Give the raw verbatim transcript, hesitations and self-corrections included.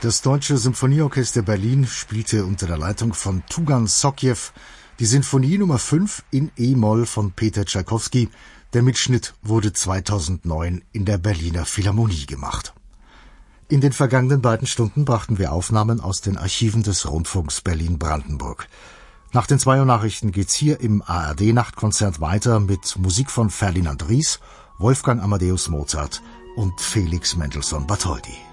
Das Deutsche Symphonieorchester Berlin spielte unter der Leitung von Tugan Sokjew die Sinfonie Nummer fünf in E-Moll von Peter Tschaikowski. Der Mitschnitt wurde zweitausendneun in der Berliner Philharmonie gemacht. In den vergangenen beiden Stunden brachten wir Aufnahmen aus den Archiven des Rundfunks Berlin-Brandenburg. Nach den zwei Uhr Nachrichten geht's hier im A R D-Nachtkonzert weiter mit Musik von Ferdinand Ries, Wolfgang Amadeus Mozart und Felix Mendelssohn Bartholdy.